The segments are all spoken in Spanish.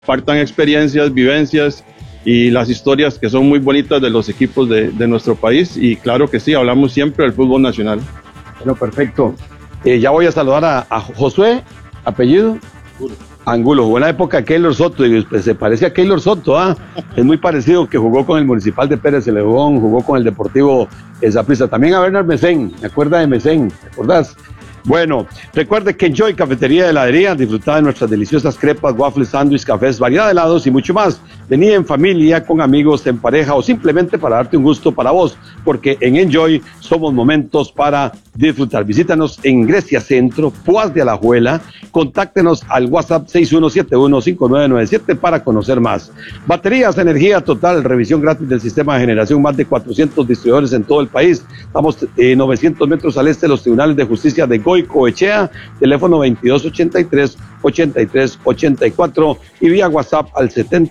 compartan experiencias, vivencias y las historias que son muy bonitas de los equipos de nuestro país. Y claro que sí, hablamos siempre del fútbol nacional. Bueno, perfecto. Ya voy a saludar a Josué, apellido. Angulo, jugó en la época de Keylor Soto, y pues se parece a Keylor Soto, es muy parecido, que jugó con el Municipal de Pérez Celedón, jugó con el Deportivo Saprissa, también a Bernard Mesén, ¿me acuerda de Mesén? ¿Te acordás? Bueno, recuerde que Enjoy Cafetería y Heladería, disfrutar de nuestras deliciosas crepas, waffles, sándwiches, cafés, variedad de helados y mucho más. Vení en familia, con amigos, en pareja o simplemente para darte un gusto para vos, porque en Enjoy somos momentos para disfrutar. Visítanos en Grecia Centro, Poás de Alajuela, contáctenos al WhatsApp 6171-5997 para conocer más. Baterías, energía total, revisión gratis del sistema de generación, más de 400 distribuidores en todo el país. Estamos 900 metros al este de los tribunales de justicia de Goicoechea, teléfono 2283-8384 y vía WhatsApp al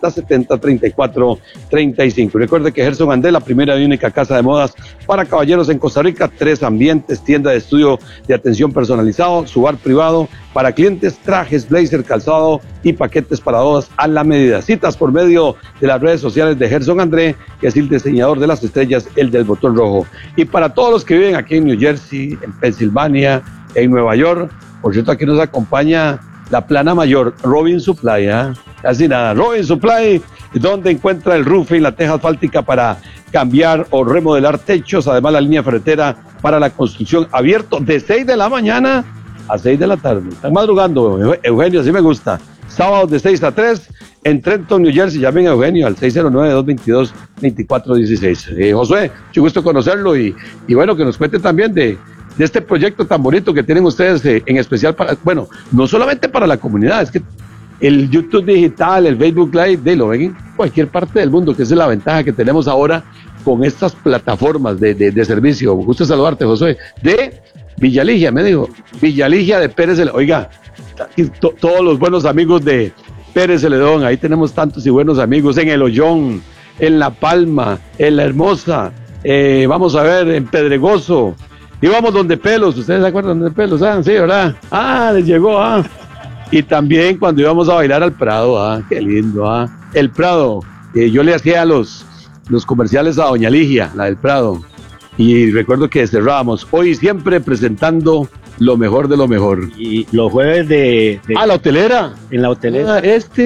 7070-3435. Recuerde que Gerson Andel, la primera y única casa de modas para caballeros en Costa Rica, 3 ambientes, tienda de estudio de atención personalizado, su bar privado para clientes, trajes, blazer, calzado y paquetes para bodas a la medida. Citas por medio de las redes sociales de Gerson André, que es el diseñador de las estrellas, el del botón rojo. Y para todos los que viven aquí en New Jersey, en Pensilvania, en Nueva York, por cierto, aquí nos acompaña la plana mayor, Robin Supply, casi nada, Robin Supply, donde encuentra el roofing, la teja asfáltica para cambiar o remodelar techos, además la línea ferretera para la construcción, abierto de 6 de la mañana a 6 de la tarde. Están madrugando, Eugenio, así me gusta. Sábados de 6 a 3 en Trenton, New Jersey. Llamen a Eugenio al 609-222-2416. Josué, mucho gusto conocerlo y bueno, que nos cuente también de este proyecto tan bonito que tienen ustedes, en especial para, bueno, no solamente para la comunidad, es que el YouTube digital, el Facebook Live, lo ven en cualquier parte del mundo, que esa es la ventaja que tenemos ahora con estas plataformas de servicio. Gusto saludarte, Josué, de Villaligia, me dijo, Villaligia de Pérez Celedón. Oiga, todos los buenos amigos de Pérez Celedón, ahí tenemos tantos y buenos amigos, en El Hoyón, en La Palma, en La Hermosa, vamos a ver, en Pedregoso, íbamos donde Pelos, ¿ustedes se acuerdan de Pelos? Sí, ¿verdad? Les llegó, y también cuando íbamos a bailar al Prado, qué lindo, el Prado, yo le hacía los comerciales a Doña Ligia, la del Prado, y recuerdo que cerrábamos, hoy siempre presentando lo mejor de lo mejor. Y los jueves la hotelera. En la hotelera.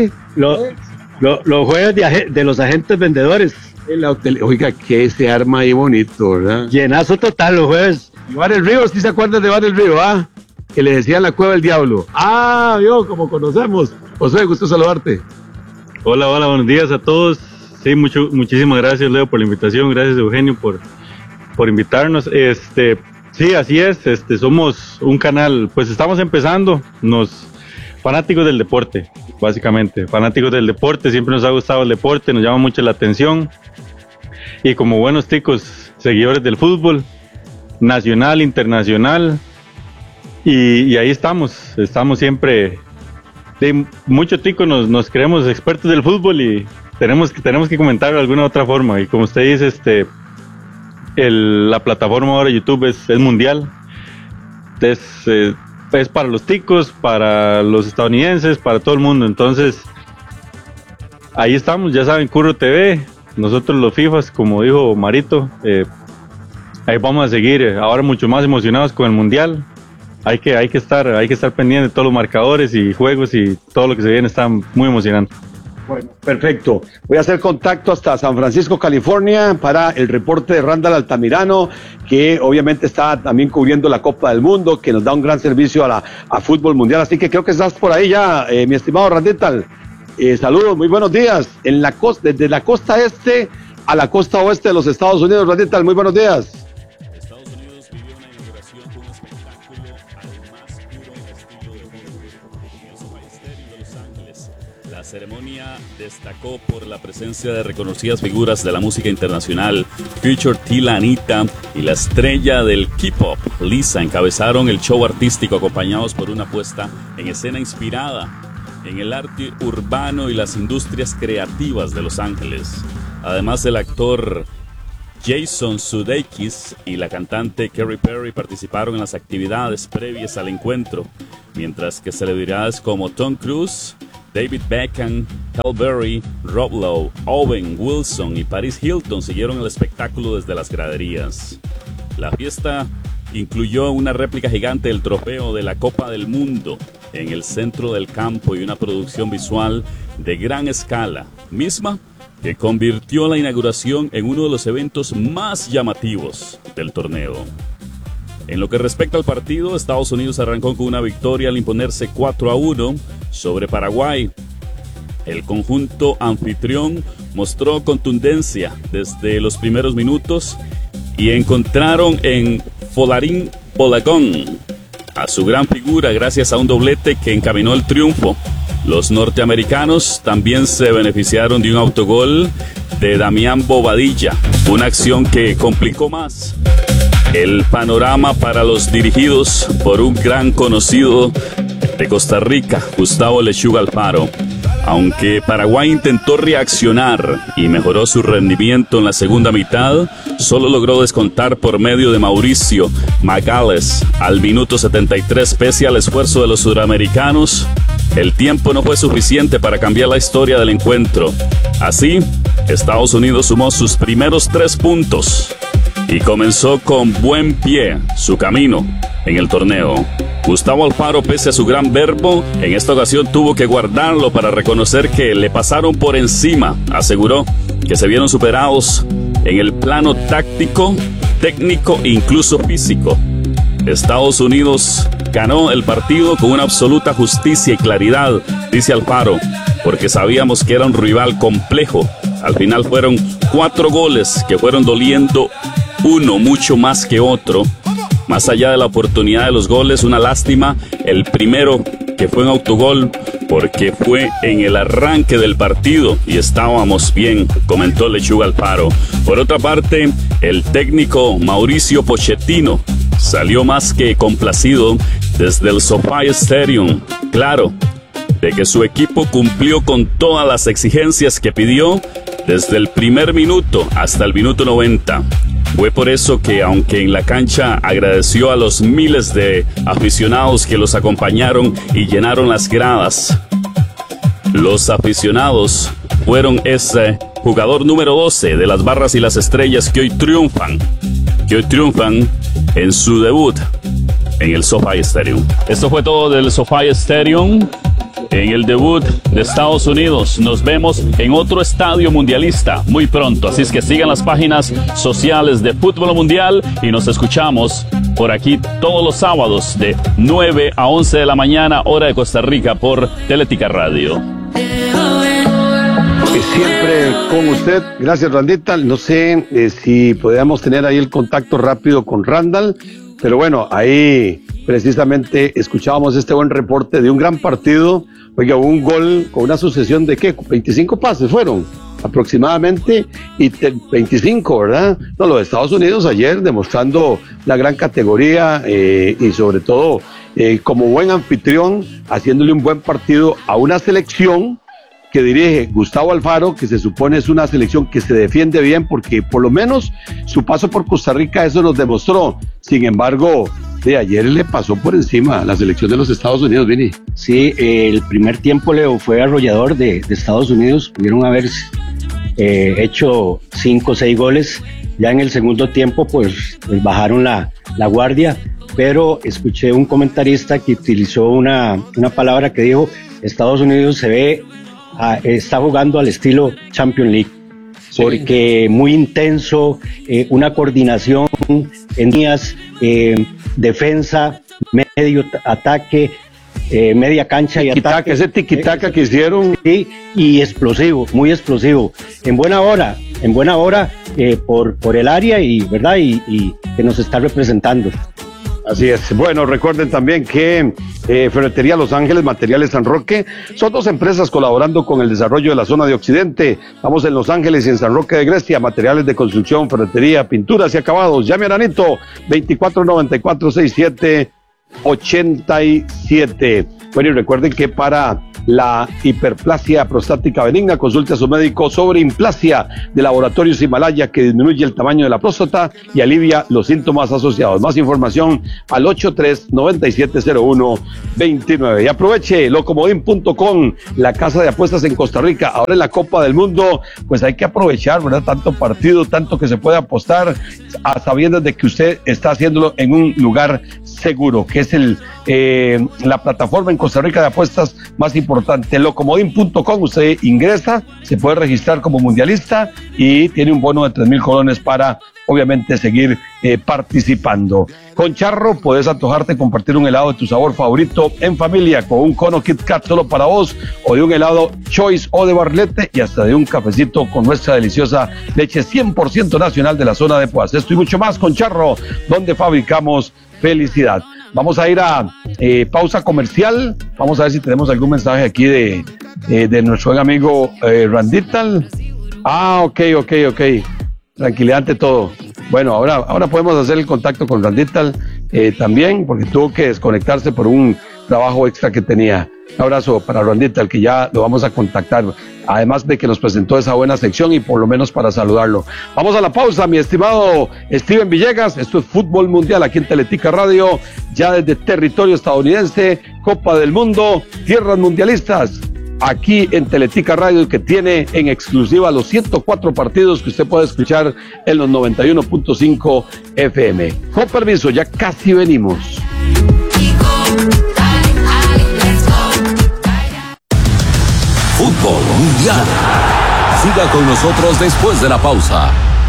Los jueves de los agentes vendedores. En la hotelera. Oiga, que se arma ahí bonito, ¿verdad? Llenazo total los jueves. Y Bar el Río, ¿sí se acuerdan de Bar el Río, que le decían la Cueva del Diablo? Yo, como conocemos. José, gusto saludarte. Hola, buenos días a todos. Sí, muchísimas gracias, Leo, por la invitación. Gracias, Eugenio, por invitarnos. Sí, así es, somos un canal, pues estamos empezando, fanáticos del deporte, básicamente, fanáticos del deporte, siempre nos ha gustado el deporte, nos llama mucho la atención, y como buenos ticos, seguidores del fútbol, nacional, internacional, y ahí estamos siempre, de mucho tico nos creemos expertos del fútbol, y tenemos que comentarlo de alguna otra forma, y como usted dice, la plataforma ahora YouTube es mundial, es para los ticos, para los estadounidenses, para todo el mundo. Entonces ahí estamos, ya saben, Curro TV, nosotros los FIFAs, como dijo Marito, ahí vamos a seguir, ahora mucho más emocionados con el mundial. Hay que estar pendiente de todos los marcadores y juegos, y todo lo que se viene está muy emocionante. Bueno, perfecto. Voy a hacer contacto hasta San Francisco, California, para el reporte de Randall Altamirano, que obviamente está también cubriendo la Copa del Mundo, que nos da un gran servicio a fútbol mundial. Así que creo que estás por ahí ya, mi estimado Randall. Saludos, muy buenos días. Desde la costa este a la costa oeste de los Estados Unidos, Randall, muy buenos días. La ceremonia destacó por la presencia de reconocidas figuras de la música internacional. Future Tila, Anita y la estrella del K-pop, Lisa, encabezaron el show artístico, acompañados por una puesta en escena inspirada en el arte urbano y las industrias creativas de Los Ángeles. Además, el actor Jason Sudeikis y la cantante Katy Perry participaron en las actividades previas al encuentro, mientras que celebridades como Tom Cruise David Beckham, Halle Berry, Rob Lowe, Owen Wilson y Paris Hilton siguieron el espectáculo desde las graderías. La fiesta incluyó una réplica gigante del trofeo de la Copa del Mundo en el centro del campo y una producción visual de gran escala, misma que convirtió la inauguración en uno de los eventos más llamativos del torneo. En lo que respecta al partido, Estados Unidos arrancó con una victoria al imponerse 4-1 sobre Paraguay. El conjunto anfitrión mostró contundencia desde los primeros minutos y encontraron en Folarin Bolagon a su gran figura gracias a un doblete que encaminó el triunfo. Los norteamericanos también se beneficiaron de un autogol de Damián Bobadilla, una acción que complicó más el panorama para los dirigidos por un gran conocido de Costa Rica, Gustavo Lechuga Alfaro. Aunque Paraguay intentó reaccionar y mejoró su rendimiento en la segunda mitad, solo logró descontar por medio de Mauricio Magales al minuto 73. Pese al esfuerzo de los sudamericanos, el tiempo no fue suficiente para cambiar la historia del encuentro. Así, Estados Unidos sumó sus primeros 3 puntos y comenzó con buen pie su camino en el torneo. Gustavo Alfaro, pese a su gran verbo, en esta ocasión tuvo que guardarlo para reconocer que le pasaron por encima. Aseguró que se vieron superados en el plano táctico, técnico e incluso físico. Estados Unidos ganó el partido con una absoluta justicia y claridad, dice Alfaro, porque sabíamos que era un rival complejo. Al final fueron 4 goles que fueron doliendo, uno mucho más que otro. Más allá de la oportunidad de los goles, una lástima el primero, que fue un autogol, porque fue en el arranque del partido y estábamos bien, comentó Lechuga Alfaro. Por otra parte, el técnico Mauricio Pochettino salió más que complacido desde el SoFi Stadium, claro, de que su equipo cumplió con todas las exigencias que pidió desde el primer minuto hasta el minuto 90. Fue por eso que, aunque en la cancha agradeció a los miles de aficionados que los acompañaron y llenaron las gradas, los aficionados fueron ese jugador número 12 de las Barras y las Estrellas que hoy triunfan en su debut en el SoFi Stadium. Esto fue todo del SoFi Stadium en el debut de Estados Unidos. Nos vemos en otro estadio mundialista muy pronto, así es que sigan las páginas sociales de Fútbol Mundial y nos escuchamos por aquí todos los sábados de 9 a 11 de la mañana, hora de Costa Rica, por Teletica Radio. Siempre con usted. Gracias, Randita. No sé si podíamos tener ahí el contacto rápido con Randall, pero bueno, ahí precisamente escuchábamos este buen reporte de un gran partido. Oiga, un gol con una sucesión de ¿qué? 25 pases fueron aproximadamente, y 25, ¿verdad? No, los Estados Unidos ayer demostrando la gran categoría y sobre todo como buen anfitrión, haciéndole un buen partido a una selección que dirige Gustavo Alfaro, que se supone es una selección que se defiende bien, porque por lo menos su paso por Costa Rica eso nos demostró. Sin embargo, de ayer le pasó por encima a la selección de los Estados Unidos, Vini. Sí, el primer tiempo, Leo, fue arrollador de Estados Unidos. Pudieron haber hecho 5 o 6 goles. Ya en el segundo tiempo, pues bajaron la guardia, pero escuché un comentarista que utilizó una palabra que dijo: Estados Unidos se ve, está jugando al estilo Champions League. Sí. Porque muy intenso, una coordinación en líneas, defensa, medio ataque, media cancha y ataque. Ese tiquitaca que hicieron. Sí, y explosivo, muy explosivo. En buena hora, por el área y verdad y que nos está representando. Así es. Bueno, recuerden también que Ferretería Los Ángeles, Materiales San Roque, son 2 empresas colaborando con el desarrollo de la zona de Occidente. Estamos en Los Ángeles y en San Roque de Grecia, materiales de construcción, ferretería, pinturas y acabados. Llame a Aranito, 2494-6787. Bueno, y recuerden que para la hiperplasia prostática benigna. Consulte a su médico sobre Implasia de Laboratorios Himalaya, que disminuye el tamaño de la próstata y alivia los síntomas asociados. Más información al 83-9701-29. Y aproveche locomodin.com, la casa de apuestas en Costa Rica. Ahora en la Copa del Mundo, pues hay que aprovechar, ¿verdad? Tanto partido, tanto que se puede apostar, a sabiendas de que usted está haciéndolo en un lugar seguro, que es la plataforma en Costa Rica de apuestas más importante. Locomodin.com, usted ingresa, se puede registrar como mundialista y tiene un bono de 3,000 colones para, obviamente, seguir participando. Con Charro puedes antojarte compartir un helado de tu sabor favorito en familia, con un cono Kit Kat solo para vos, o de un helado Choice o de barrilete, y hasta de un cafecito con nuestra deliciosa leche 100% nacional de la zona de Poás. Esto y mucho más con Charro, donde fabricamos felicidad. Vamos a ir a pausa comercial. Vamos a ver si tenemos algún mensaje aquí de nuestro buen amigo Randital. Ok. Tranquilidad ante todo. Bueno, ahora podemos hacer el contacto con Randital también, porque tuvo que desconectarse por un trabajo extra que tenía. Un abrazo para Randital, que ya lo vamos a contactar, además de que nos presentó esa buena sección y por lo menos para saludarlo. Vamos a la pausa, mi estimado Steven Villegas. Esto es Fútbol Mundial aquí en Teletica Radio, ya desde territorio estadounidense, Copa del Mundo, tierras mundialistas. Aquí en Teletica Radio, que tiene en exclusiva los 104 partidos que usted puede escuchar en los 91.5 FM. Con permiso, ya casi venimos. Fútbol Mundial. Siga con nosotros después de la pausa.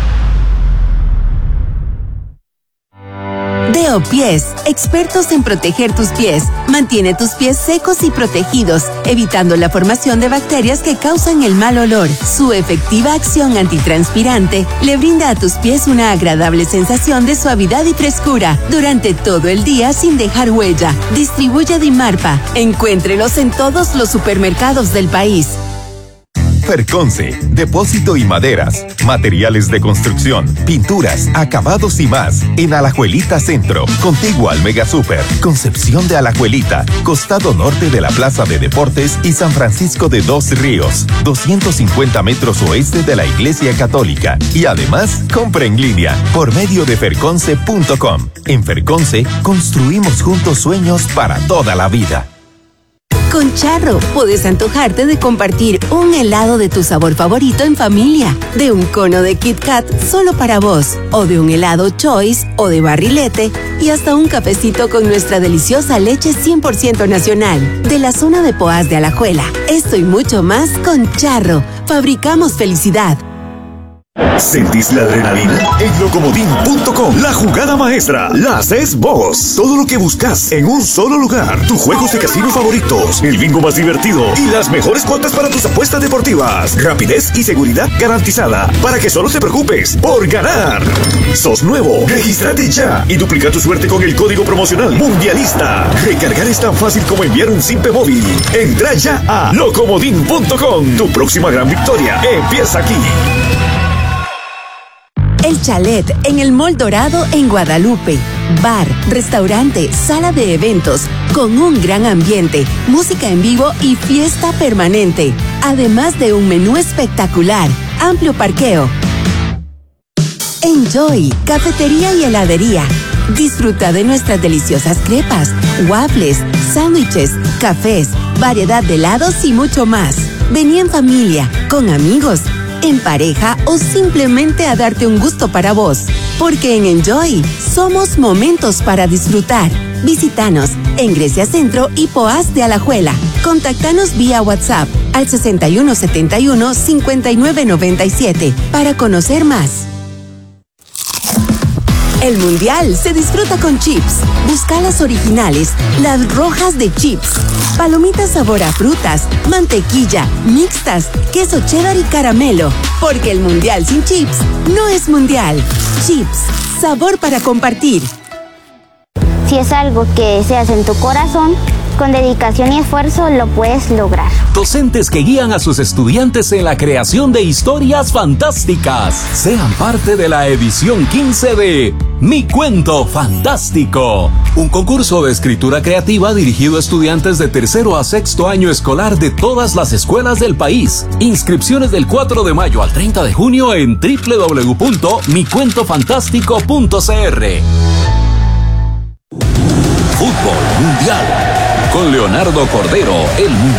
Deo Pies, expertos en proteger tus pies. Mantiene tus pies secos y protegidos, evitando la formación de bacterias que causan el mal olor. Su efectiva acción antitranspirante le brinda a tus pies una agradable sensación de suavidad y frescura durante todo el día sin dejar huella. Distribuye Dimarpa. Encuéntrelos en todos los supermercados del país. Ferconce, depósito y maderas, materiales de construcción, pinturas, acabados y más, en Alajuelita Centro, contiguo al Mega Super, Concepción de Alajuelita, costado norte de la Plaza de Deportes y San Francisco de Dos Ríos, 250 metros oeste de la Iglesia Católica. Y además, compra en línea por medio de ferconce.com. En Ferconce, construimos juntos sueños para toda la vida. Con Charro, puedes antojarte de compartir un helado de tu sabor favorito en familia, de un cono de Kit Kat solo para vos, o de un helado Choice o de barrilete, y hasta un cafecito con nuestra deliciosa leche 100% nacional, de la zona de Poás de Alajuela. Esto y mucho más con Charro. Fabricamos felicidad. ¿Sentís la adrenalina? En locomodin.com, la jugada maestra la haces vos. Todo lo que buscas en un solo lugar. Tus juegos de casino favoritos, el bingo más divertido y las mejores cuotas para tus apuestas deportivas. Rapidez y seguridad garantizada para que solo te preocupes por ganar. ¿Sos nuevo? Regístrate ya y duplica tu suerte con el código promocional Mundialista. Recargar es tan fácil como enviar un simple móvil. Entra ya a locomodin.com. Tu próxima gran victoria empieza aquí. El Chalet en el Mall Dorado en Guadalupe. Bar, restaurante, sala de eventos, con un gran ambiente, música en vivo y fiesta permanente. Además de un menú espectacular, amplio parqueo. Enjoy, cafetería y heladería. Disfruta de nuestras deliciosas crepas, waffles, sándwiches, cafés, variedad de helados y mucho más. Vení en familia, con amigos, en pareja o simplemente a darte un gusto para vos. Porque en Enjoy somos momentos para disfrutar. Visítanos en Grecia Centro y Poás de Alajuela. Contáctanos vía WhatsApp al 6171-5997 para conocer más. El Mundial se disfruta con chips. Busca las originales, las rojas de chips. Palomitas sabor a frutas, mantequilla, mixtas, queso cheddar y caramelo. Porque el Mundial sin chips no es Mundial. Chips, sabor para compartir. Si es algo que deseas en tu corazón, con dedicación y esfuerzo lo puedes lograr. Docentes que guían a sus estudiantes en la creación de historias fantásticas. Sean parte de la edición 15 de Mi Cuento Fantástico, un concurso de escritura creativa dirigido a estudiantes de 3º a 6º año escolar de todas las escuelas del país. Inscripciones del 4 de mayo al 30 de junio en www.micuentofantástico.cr. Fútbol Mundial con Leonardo Cordero, el